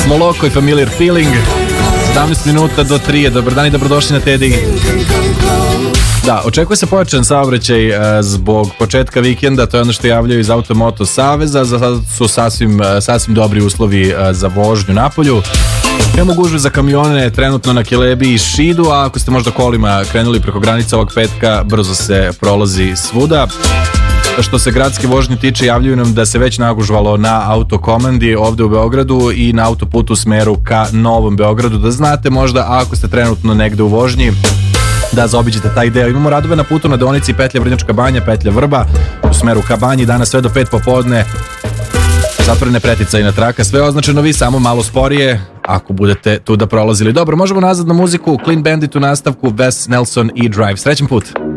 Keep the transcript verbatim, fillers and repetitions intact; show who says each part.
Speaker 1: Moloko i Familiar Feeling. sedamnaest minuta do tri. Dobar dan i dobrodošli na Teddy. Da, očekuje se pojačan saobraćaj uh, zbog početka vikenda, to je ono što javljaju iz Automoto Saveza. Za sada su sasvim, uh, sasvim dobri uslovi uh, za vožnju napolju. Imamo gužve za kamione trenutno na Kelebi i Šidu, a ako ste možda kolima krenuli preko granica ovog petka, brzo se prolazi svuda. Što se gradske vožnje tiče, javljaju nam da se već nagužvalo na autokomandi ovde u Beogradu i na autoputu u smeru ka Novom Beogradu. Da znate možda ako ste trenutno negde u vožnji, da zaobiđete taj deo. Imamo radove na putu na deonici petlja Vrnjačka Banja, petlja Vrba u smeru ka Banji, danas sve do pet popodne. Zatvorene preticajna traka, sve označeno, vi samo malo sporije ako budete tu da prolazili. Dobro, možemo nazad na muziku. Clean Bandit u nastavku, Wes Nelson i Drive. Srećan put!